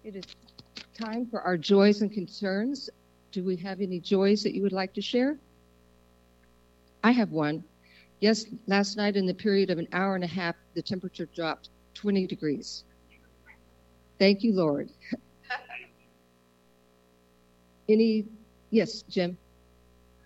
It is time for our joys and concerns. Do we have any joys that you would like to share? I have one. Yes, last night in the period of an hour and a half, the temperature dropped 20 degrees. Thank you, Lord. Any, yes, Jim?